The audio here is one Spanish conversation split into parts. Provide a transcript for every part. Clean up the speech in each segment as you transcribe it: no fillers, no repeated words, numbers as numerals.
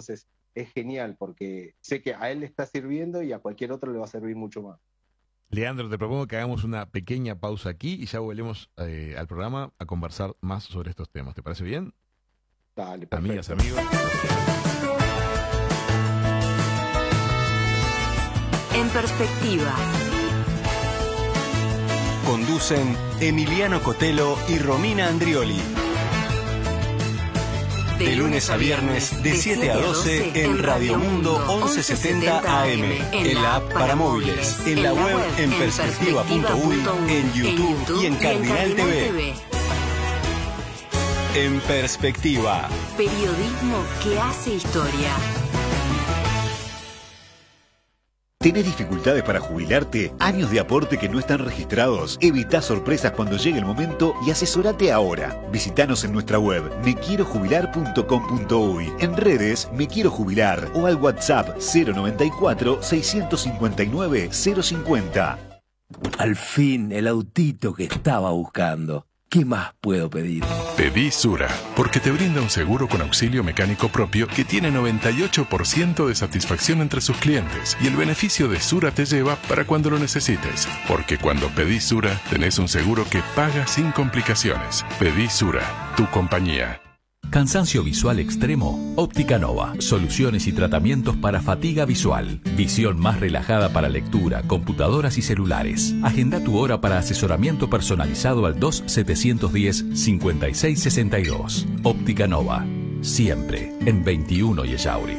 Entonces es genial porque sé que a él le está sirviendo y a cualquier otro le va a servir mucho más. Leandro, te propongo que hagamos una pequeña pausa aquí y ya volvemos al programa a conversar más sobre estos temas. ¿Te parece bien? Dale, perfecto. Amigas, amigos. En perspectiva. Conducen Emiliano Cotelo y Romina Andrioli. De lunes a viernes, de 7 a 12, en Radio Mundo 1170 AM, en la app para móviles, en la web en perspectiva.uy, en YouTube y en Cardinal TV. En Perspectiva. Periodismo que hace historia. ¿Tenés dificultades para jubilarte? ¿Años de aporte que no están registrados? Evita sorpresas cuando llegue el momento y asesorate ahora. Visítanos en nuestra web mequierojubilar.com.uy, en redes Me Quiero Jubilar o al WhatsApp 094 659 050. Al fin, el autito que estaba buscando. ¿Qué más puedo pedir? Pedí Sura, porque te brinda un seguro con auxilio mecánico propio que tiene 98% de satisfacción entre sus clientes y el beneficio de Sura te lleva para cuando lo necesites. Porque cuando pedís Sura, tenés un seguro que paga sin complicaciones. Pedí Sura, tu compañía. Cansancio visual extremo, Óptica Nova. Soluciones y tratamientos para fatiga visual. Visión más relajada para lectura, computadoras y celulares. Agenda tu hora para asesoramiento personalizado al 2710-5662. Óptica Nova. Siempre en 21 y Ellauri.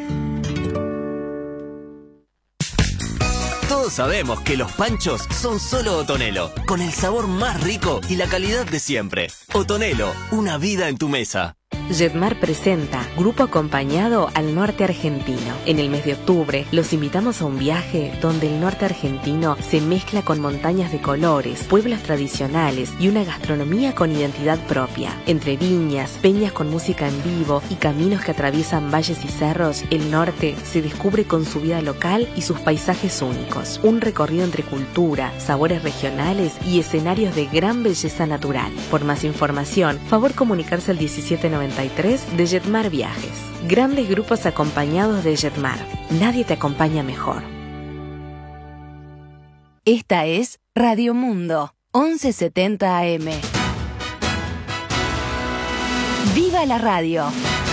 Todos sabemos que los panchos son solo Otonelo, con el sabor más rico y la calidad de siempre. Otonelo, una vida en tu mesa. Jetmar presenta Grupo Acompañado al Norte Argentino. En el mes de octubre los invitamos a un viaje donde el norte argentino se mezcla con montañas de colores, pueblos tradicionales y una gastronomía con identidad propia. Entre viñas, peñas con música en vivo y caminos que atraviesan valles y cerros, el norte se descubre con su vida local y sus paisajes únicos. Un recorrido entre cultura, sabores regionales y escenarios de gran belleza natural. Por más información, favor comunicarse al 1793 de Jetmar Viajes. Grandes grupos acompañados de Jetmar. Nadie te acompaña mejor. Esta es Radio Mundo 1170 AM. ¡Viva la radio!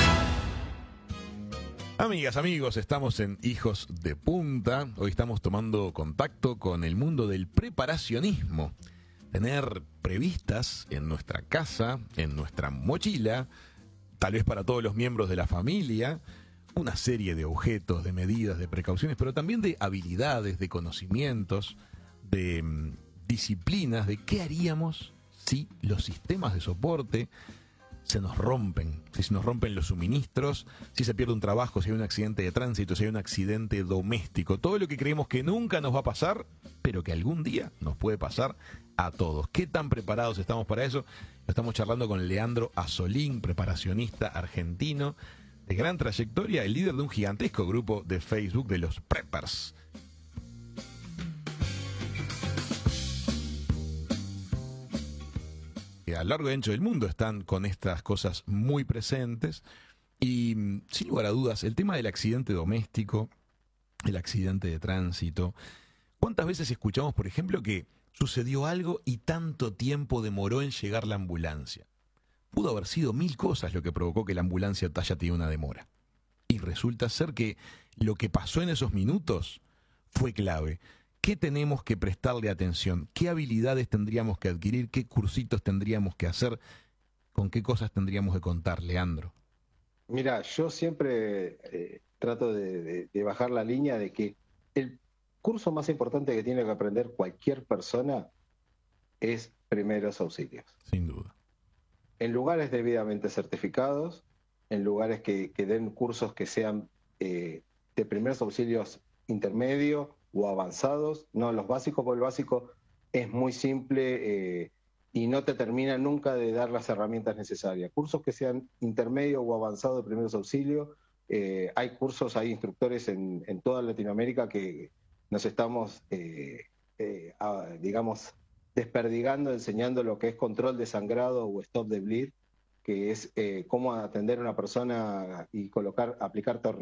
Amigas, amigos, estamos en Hijos de Punta. Hoy estamos tomando contacto con el mundo del preparacionismo. Tener previstas en nuestra casa, en nuestra mochila, tal vez para todos los miembros de la familia, una serie de objetos, de medidas, de precauciones, pero también de habilidades, de conocimientos, de disciplinas, de qué haríamos si los sistemas de soporte se nos rompen, si se nos rompen los suministros, si se pierde un trabajo, si hay un accidente de tránsito, si hay un accidente doméstico, todo lo que creemos que nunca nos va a pasar, pero que algún día nos puede pasar a todos. ¿Qué tan preparados estamos para eso? Estamos charlando con Leandro Asolín, preparacionista argentino de gran trayectoria, el líder de un gigantesco grupo de Facebook de los Preppers. A lo largo y ancho del mundo están con estas cosas muy presentes y, sin lugar a dudas, el tema del accidente doméstico, el accidente de tránsito. ¿Cuántas veces escuchamos, por ejemplo, que sucedió algo y tanto tiempo demoró en llegar la ambulancia? Pudo haber sido 1000 cosas lo que provocó que la ambulancia haya tenido una demora. Y resulta ser que lo que pasó en esos minutos fue clave. ¿Qué tenemos que prestarle atención? ¿Qué habilidades tendríamos que adquirir? ¿Qué cursitos tendríamos que hacer? ¿Con qué cosas tendríamos que contar, Leandro? Mira, yo siempre trato de bajar la línea de que el curso más importante que tiene que aprender cualquier persona es primeros auxilios. Sin duda. En lugares debidamente certificados, en lugares que den cursos que sean de primeros auxilios intermedio o avanzados, no los básicos, porque el básico es muy simple y no te termina nunca de dar las herramientas necesarias. Cursos que sean intermedio o avanzado de primeros auxilios, hay cursos, hay instructores en toda Latinoamérica que nos estamos, digamos, desperdigando, enseñando lo que es control de sangrado o stop de bleed, que es cómo atender a una persona y aplicar torniquetes